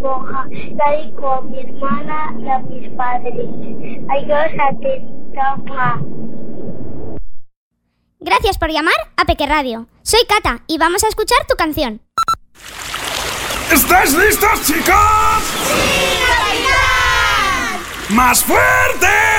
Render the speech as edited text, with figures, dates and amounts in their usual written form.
esponja, la dedico a mi hermana y a mis padres. Adiós, atenta. Gracias por llamar a Peque Radio. Soy Cata y vamos a escuchar tu canción. ¿Estáis listos, chicos? ¡Sí, capitán! ¡Más fuerte!